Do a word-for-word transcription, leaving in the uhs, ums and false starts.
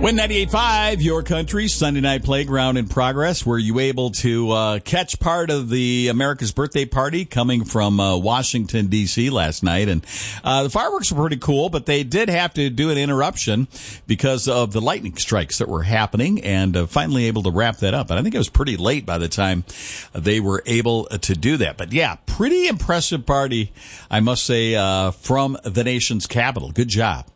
Win ninety-eight point five, your country, Sunday Night Playground in progress. Were you able to uh, catch part of the America's Birthday Party coming from uh, Washington, D C last night? And uh, the fireworks were pretty cool, but they did have to do an interruption because of the lightning strikes that were happening, and uh, finally able to wrap that up. And I think it was pretty late by the time they were able to do that. But yeah, pretty impressive party, I must say, uh, from the nation's capital. Good job.